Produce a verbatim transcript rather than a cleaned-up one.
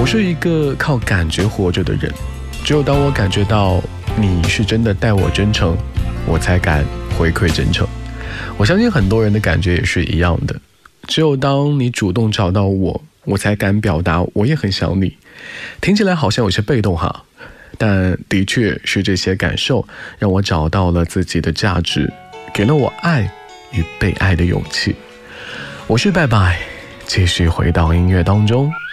是一个靠感觉活着的人，只有当我感觉到你是真的待我真诚，我才敢回馈真诚。我相信很多人的感觉也是一样的，只有当你主动找到我，我才敢表达我也很想你。听起来好像有些被动哈，但的确是这些感受让我找到了自己的价值，给了我爱与被爱的勇气。我是拜拜，继续回到音乐当中。